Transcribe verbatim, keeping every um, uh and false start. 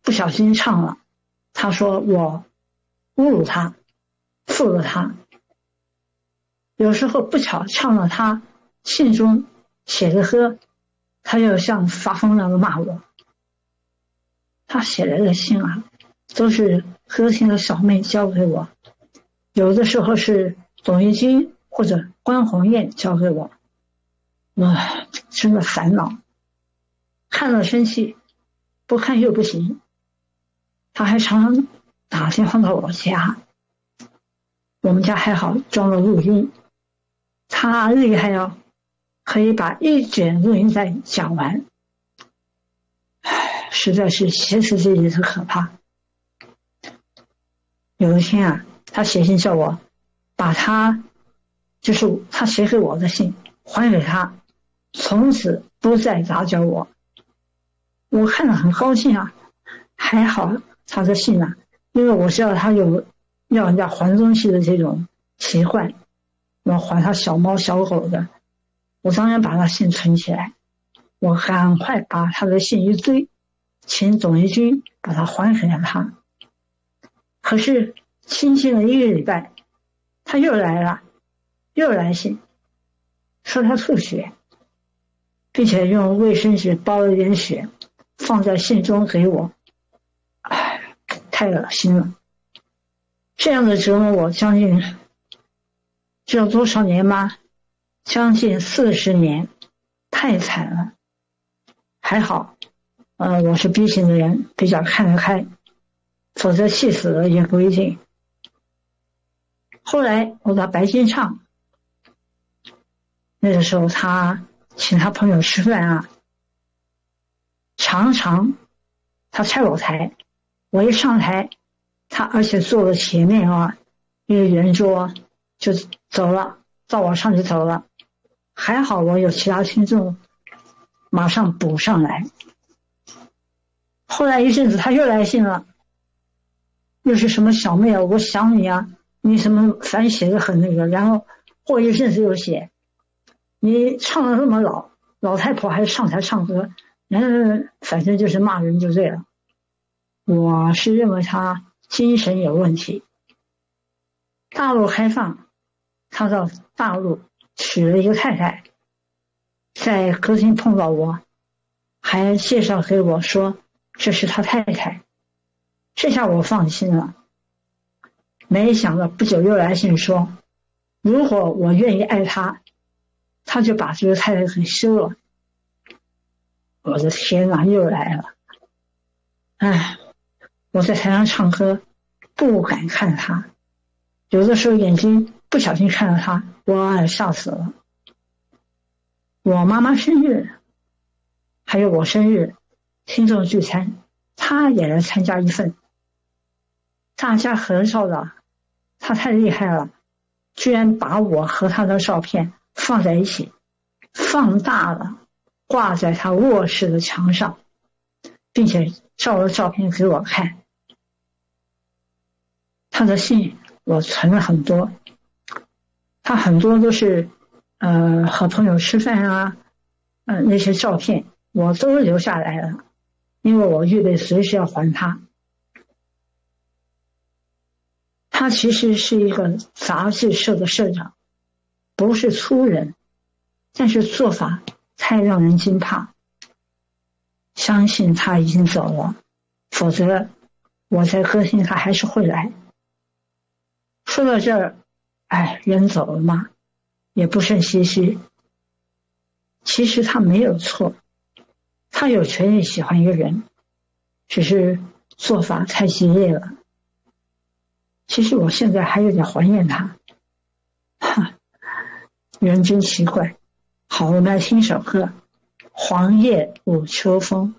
不小心唱了，他说我侮辱他，负了他。有时候不巧唱了他信中写的歌，他又像发疯一样的骂我。他写来的信啊，都是歌厅的小妹教给我，有的时候是董玉君或者关红艳教给我，我真的烦恼，看了生气，不看又不行。他还常常打电话到我家，我们家还好装了录音，他厉害哦，可以把一卷录音带讲完，唉，实在是歇斯底里的可怕。有一天啊，他写信叫我把他就是他写给我的信还给他，从此不再打搅我。我看了很高兴啊，还好他的信啊，因为我知道他有要人家还东西的这种习惯，我还他小猫小狗的，我当然把他信存起来，我赶快把他的信一堆，请董一军把他还给了他。可是清静了一个礼拜，他又来了，又来信，说他吐血，并且用卫生纸包了点血放在信中给我。唉，太恶心了，这样的折磨我将近知道多少年吗？将近四十年，太惨了。还好呃，我是 B 型的人，比较看得开，否则气死了也不一定。后来我到白金唱，那个时候他请他朋友吃饭啊，常常他拆我台，我一上台，他而且坐了前面啊，一个圆桌就走了，到我上去走了。还好我有其他听众马上补上来。后来一阵子他又来信了，又是什么小妹啊，我想你啊，你什么反正写的很那个，然后过一阵子又写你唱的那么老，老太婆还上台唱歌，嗯，反正就是骂人就对了。我是认为他精神有问题。大陆开放，他到大陆娶了一个太太，在歌厅碰到我，还介绍给我说这是他太太，这下我放心了。没想到不久又来信说，如果我愿意爱他，他就把这个太太给休了。我的天哪，又来了！唉，我在台上唱歌，不敢看他，有的时候眼睛不小心看到他，我吓死了。我妈妈生日，还有我生日，听众聚餐，他也来参加一份。大家合照的，他太厉害了，居然把我和他的照片放在一起，放大了，挂在他卧室的墙上，并且照了照片给我看。他的信我存了很多，他很多都是呃和朋友吃饭啊，呃那些照片我都留下来了，因为我预备随时要还他。他其实是一个杂志社的社长，不是粗人，但是做法太让人惊怕。相信他已经走了，否则我在歌厅他还是会来。说到这儿，哎，人走了嘛，也不胜唏嘘。其实他没有错，他有权利喜欢一个人，只是做法太激烈了。其实我现在还有点怀念他，哈，人真奇怪。好，我们来听首歌《黄叶舞秋风》。